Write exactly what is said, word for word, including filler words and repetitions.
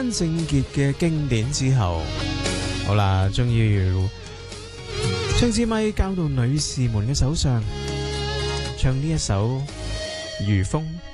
關正傑嘅經典之後，好啦，終於要將支咪交到女士們嘅手上，唱呢一首《如風》。